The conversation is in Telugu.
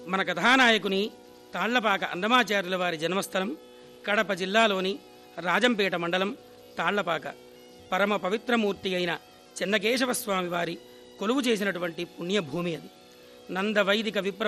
మన కథానాయకుని తాళ్లపాక అన్నమాచార్యుల వారి జన్మస్థలం కడప జిల్లాలోని రాజంపేట మండలం తాళ్లపాక. పరమ పవిత్రమూర్తి అయిన చెన్నకేశవస్వామి వారి కొలువు చేసినటువంటి పుణ్యభూమి అది. నందవైదిక విప్ర